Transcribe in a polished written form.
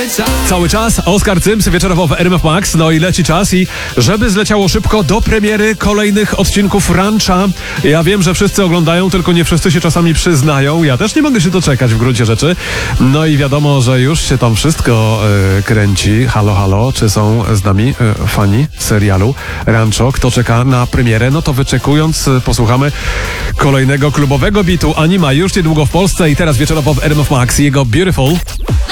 Cały czas Oskar Cyms wieczorowo w RMF Max. No i leci czas i żeby zleciało szybko do premiery kolejnych odcinków Rancha. Ja wiem, że wszyscy oglądają, tylko nie wszyscy się czasami przyznają. Ja też nie mogę się doczekać w gruncie rzeczy. No i wiadomo, że już się tam wszystko kręci. Halo, halo, czy są z nami fani serialu Rancho? Kto czeka na premierę? No to wyczekując posłuchamy kolejnego klubowego bitu Anima już niedługo w Polsce i teraz wieczorowo w RMF Max jego Beautiful.